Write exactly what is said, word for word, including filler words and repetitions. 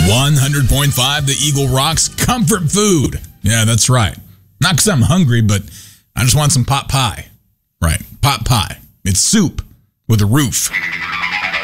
one hundred point five The Eagle Rock's comfort food. Yeah, that's right. Not because I'm hungry, but I just want some pot pie. Right, pot pie. It's soup with a roof.